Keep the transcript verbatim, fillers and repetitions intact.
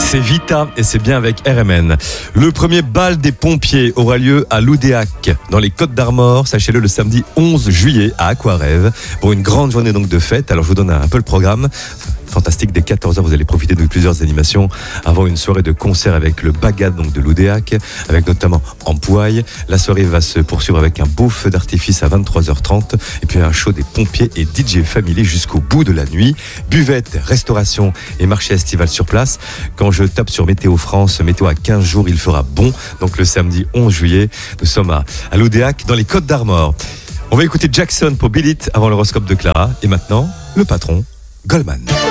C'est Vita et c'est bien avec R M N. Le premier bal des pompiers aura lieu à Loudéac, dans les Côtes d'Armor, sachez-le, le samedi onze juillet à Aquarêve, pour une grande journée donc de fête. Alors je vous donne un peu le programme. Fantastique, dès quatorze heures, vous allez profiter de plusieurs animations avant une soirée de concert avec le Bagad donc de Loudéac, avec notamment Empouaille. La soirée va se poursuivre avec un beau feu d'artifice à vingt-trois heures trente et puis un show des pompiers et D J Family jusqu'au bout de la nuit. Buvette, restauration et marché estival sur place. Quand je tape sur Météo France, météo à quinze jours, il fera bon. Donc le samedi onze juillet, nous sommes à, à Loudéac dans les Côtes d'Armor. On va écouter Jackson pour Beat It avant l'horoscope de Clara. Et maintenant, le patron, Goldman.